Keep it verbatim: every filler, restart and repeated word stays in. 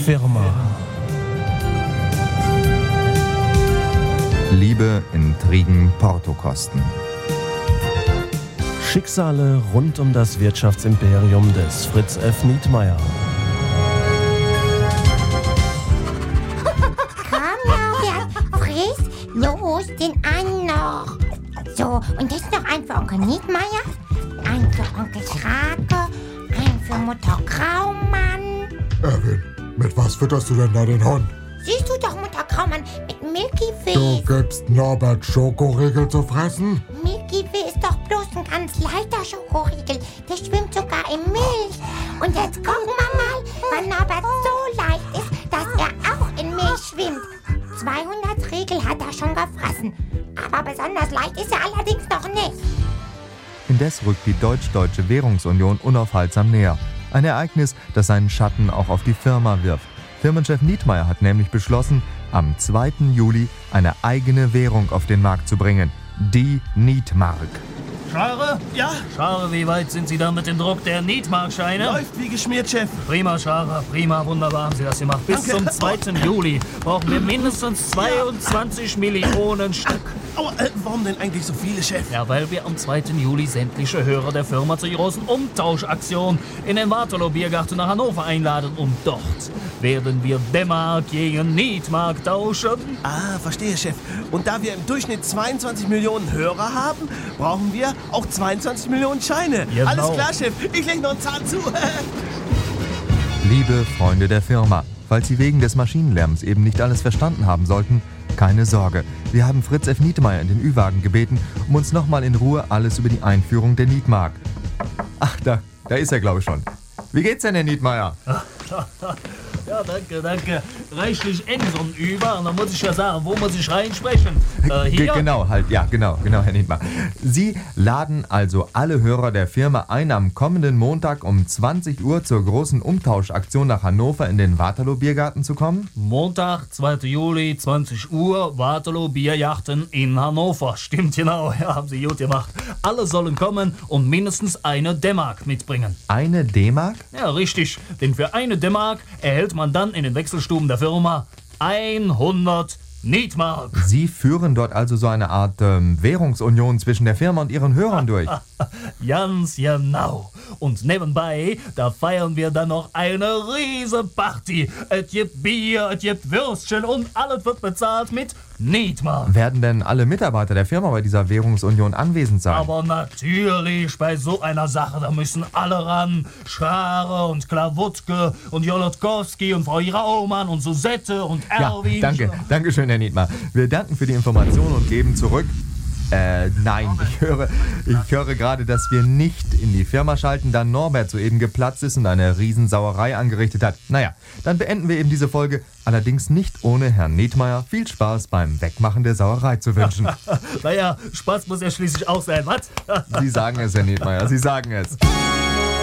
Firma. Liebe, Intrigen, Portokosten. Schicksale rund um das Wirtschaftsimperium des Fritz F. Nietmeyer. Komm, Norbert, friss, los, den einen noch. So, und das noch ein für Onkel Nietmeyer, ein für Onkel Krake, ein für Mutter Graumann. Erwin, mit was fütterst du denn da den Hund? Siehst du doch, Mutter Graumann, mit Milky Du Way. gibst Norbert Schokoriegel zu fressen? Milky Way ist doch bloß ein ganz leichter Schokoriegel. Der schwimmt sogar in Milch. Und jetzt gucken wir mal, wann Norbert so leicht ist, dass er auch in Milch schwimmt. zweihundert Riegel hat er schon gefressen. Aber besonders leicht ist er allerdings noch nicht. Indes rückt die Deutsch-Deutsche Währungsunion unaufhaltsam näher. Ein Ereignis, das seinen Schatten auch auf die Firma wirft. Firmenchef Nietmeyer hat nämlich beschlossen, am zweiten Juli eine eigene Währung auf den Markt zu bringen. Die Nietmark. Schare? Ja, Schare, wie weit sind Sie da mit dem Druck der Nietmarkscheine? läuft wie geschmiert, Chef. Prima, Schare, prima, wunderbar haben Sie das gemacht. Bis Danke. zum zweiten Juli brauchen wir mindestens zweiundzwanzig Millionen Stück. Aua, äh, warum denn eigentlich so viele, Chef? Ja, weil wir am zweiten Juli sämtliche Hörer der Firma zur großen Umtauschaktion in den Waterloo Biergarten nach Hannover einladen. Und dort werden wir D-Mark gegen Nietmark tauschen. Ah, verstehe, Chef. Und da wir im Durchschnitt zweiundzwanzig Millionen Hörer haben, brauchen wir auch zweiundzwanzig Millionen Scheine. Genau. Alles klar, Chef. Ich leg noch einen Zahn zu. Liebe Freunde der Firma, falls Sie wegen des Maschinenlärms eben nicht alles verstanden haben sollten, keine Sorge. Wir haben Fritz F. Nietmeyer in den Ü-Wagen gebeten, um uns nochmal in Ruhe alles über die Einführung der Nietmark. Ach, da, da ist er, glaube ich schon. Wie geht's denn, Herr Nietmeyer? Ja, danke, danke. Reichlich eng so ein Über. Und dann muss ich ja sagen, wo muss ich reinsprechen? Äh, hier? G- Genau, halt, ja, genau, genau, Herr Nietmeyer. Sie laden also alle Hörer der Firma ein, am kommenden Montag um zwanzig Uhr zur großen Umtauschaktion nach Hannover in den Waterloo Biergarten zu kommen? Montag, zweiten Juli, zwanzig Uhr, Waterloo Bierjachten in Hannover. Stimmt genau, ja, haben Sie gut gemacht. Alle sollen kommen und mindestens eine D-Mark mitbringen. Eine D-Mark? Ja, richtig. Denn für eine D-Mark erhält man dann in den Wechselstuben der Firma hundert Nietmark. Sie führen dort also so eine Art ähm, Währungsunion zwischen der Firma und ihren Hörern durch. Ganz genau. Und nebenbei, da feiern wir dann noch eine riese Party. Es gibt Bier, es gibt Würstchen und alles wird bezahlt mit Nietmark. Werden denn alle Mitarbeiter der Firma bei dieser Währungsunion anwesend sein? Aber natürlich, bei so einer Sache, da müssen alle ran. Schare und Klawutke und Jolotkowski und Frau Raumann und Susette und ja, Erwin. danke, danke schön, Herr Nietmeyer. Wir danken für die Information und geben zurück. Äh, nein, ich höre, ich höre gerade, dass wir nicht in die Firma schalten, da Norbert soeben geplatzt ist und eine Riesensauerei angerichtet hat. Naja, dann beenden wir eben diese Folge, allerdings nicht ohne Herrn Nietmeyer viel Spaß beim Wegmachen der Sauerei zu wünschen. Naja, Spaß muss ja schließlich auch sein, was? Sie sagen es, Herr Nietmeyer, Sie sagen es.